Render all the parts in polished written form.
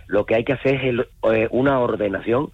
lo que hay que hacer es una ordenación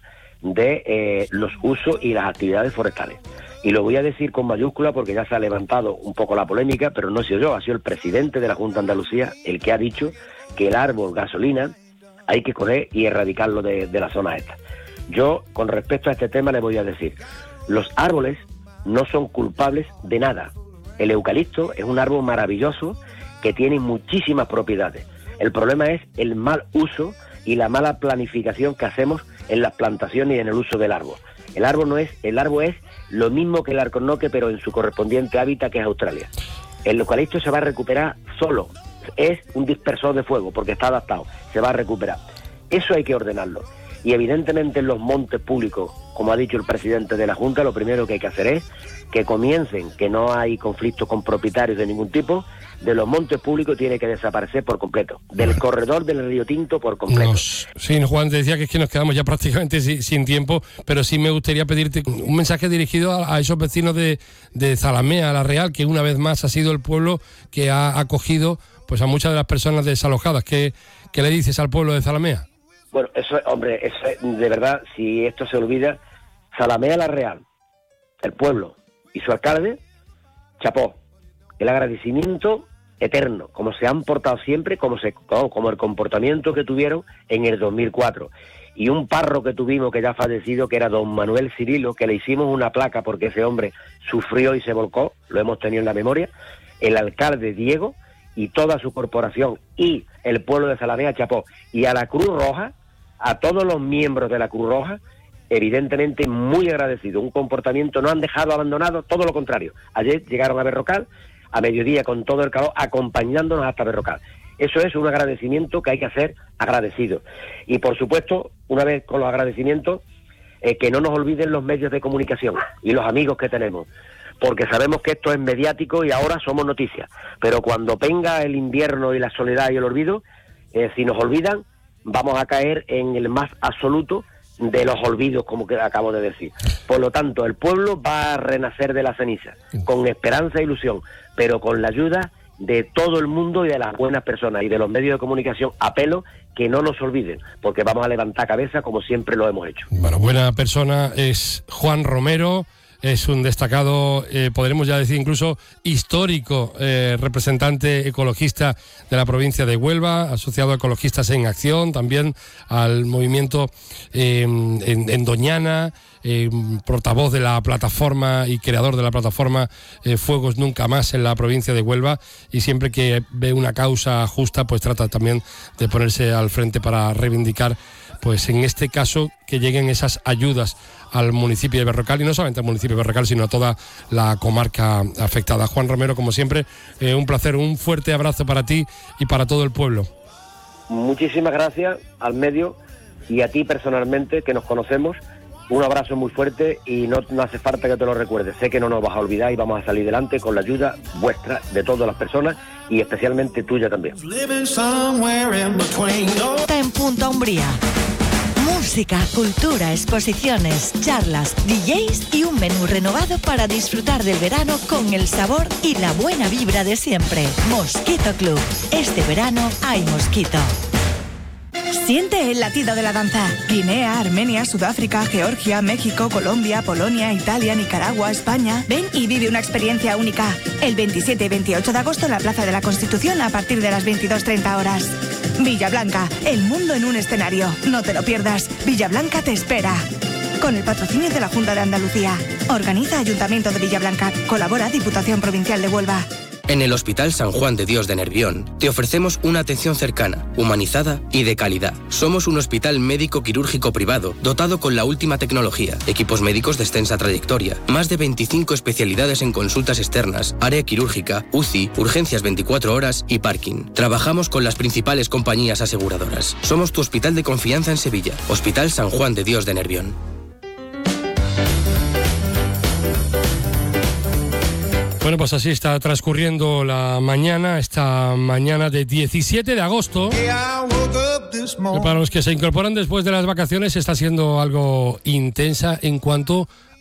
de los usos y las actividades forestales. Y lo voy a decir con mayúscula porque ya se ha levantado un poco la polémica, pero no he sido yo, ha sido el presidente de la Junta de Andalucía el que ha dicho que el árbol gasolina hay que coger y erradicarlo de la zona esta. Yo, con respecto a este tema, le voy a decir, los árboles no son culpables de nada. El eucalipto es un árbol maravilloso que tiene muchísimas propiedades. El problema es el mal uso y la mala planificación que hacemos en las plantaciones y en el uso del árbol. El árbol es lo mismo que el alcornoque, pero en su correspondiente hábitat, que es Australia. El eucalipto se va a recuperar solo. Es un dispersor de fuego porque está adaptado. Se va a recuperar. Eso hay que ordenarlo. Y evidentemente en los montes públicos, como ha dicho el presidente de la Junta, lo primero que hay que hacer es que comiencen, que no hay conflictos con propietarios de ningún tipo. De los montes públicos tiene que desaparecer por completo. Del corredor del Río Tinto por completo. Sí, Juan, te decía que es que nos quedamos ya prácticamente sin tiempo, pero sí me gustaría pedirte un mensaje dirigido a esos vecinos de Zalamea, La Real, que una vez más ha sido el pueblo que ha acogido pues a muchas de las personas desalojadas. ¿Qué le dices al pueblo de Zalamea? Bueno, eso de verdad, si esto se olvida, Zalamea La Real, el pueblo y su alcalde, chapó. El agradecimiento eterno, como se han portado siempre, como el comportamiento que tuvieron en el 2004. Y un párroco que tuvimos, que ya ha fallecido, que era don Manuel Cirilo, que le hicimos una placa porque ese hombre sufrió y se volcó, lo hemos tenido en la memoria, el alcalde Diego y toda su corporación y el pueblo de Zalamea chapó. Y a la Cruz Roja, a todos los miembros de la Cruz Roja, evidentemente muy agradecido. Un comportamiento, no han dejado abandonado, todo lo contrario. Ayer llegaron a Berrocal, a mediodía con todo el calor, acompañándonos hasta Berrocal. Eso es un agradecimiento que hay que hacer agradecido. Y por supuesto, una vez con los agradecimientos, que no nos olviden los medios de comunicación y los amigos que tenemos, porque sabemos que esto es mediático y ahora somos noticias. Pero cuando venga el invierno y la soledad y el olvido, si nos olvidan, vamos a caer en el más absoluto de los olvidos, como que acabo de decir. Por lo tanto, el pueblo va a renacer de la ceniza, con esperanza e ilusión, pero con la ayuda de todo el mundo y de las buenas personas y de los medios de comunicación. Apelo que no nos olviden, porque vamos a levantar cabeza como siempre lo hemos hecho. Bueno, buena persona es Juan Romero. Es un destacado, podremos ya decir incluso histórico, representante ecologista de la provincia de Huelva, asociado a Ecologistas en Acción, también al movimiento en Doñana, portavoz de la plataforma y creador de la plataforma Fuegos Nunca Más en la provincia de Huelva, y siempre que ve una causa justa pues trata también de ponerse al frente para reivindicar, pues en este caso, que lleguen esas ayudas al municipio de Berrocal, y no solamente al municipio de Berrocal, sino a toda la comarca afectada. Juan Romero, como siempre, un placer, un fuerte abrazo para ti y para todo el pueblo. Muchísimas gracias al medio y a ti personalmente, que nos conocemos. Un abrazo muy fuerte y no hace falta que te lo recuerdes. Sé que no nos vas a olvidar y vamos a salir adelante con la ayuda vuestra, de todas las personas y especialmente tuya también. En Punta Umbría. Música, cultura, exposiciones, charlas, DJs y un menú renovado para disfrutar del verano con el sabor y la buena vibra de siempre. Mosquito Club. Este verano hay mosquito. Siente el latido de la danza. Guinea, Armenia, Sudáfrica, Georgia, México, Colombia, Polonia, Italia, Nicaragua, España. Ven y vive una experiencia única. El 27 y 28 de agosto en la Plaza de la Constitución a partir de las 22:30 horas. Villablanca, el mundo en un escenario. No te lo pierdas. Villablanca te espera. Con el patrocinio de la Junta de Andalucía. Organiza Ayuntamiento de Villablanca. Colabora Diputación Provincial de Huelva. En el Hospital San Juan de Dios de Nervión te ofrecemos una atención cercana, humanizada y de calidad. Somos un hospital médico quirúrgico privado dotado con la última tecnología, equipos médicos de extensa trayectoria, más de 25 especialidades en consultas externas, área quirúrgica, UCI, urgencias 24 horas y parking. Trabajamos con las principales compañías aseguradoras. Somos tu hospital de confianza en Sevilla. Hospital San Juan de Dios de Nervión. Bueno, pues así está transcurriendo la mañana, esta mañana de 17 de agosto. Para los que se incorporan después de las vacaciones está siendo algo intensa en cuanto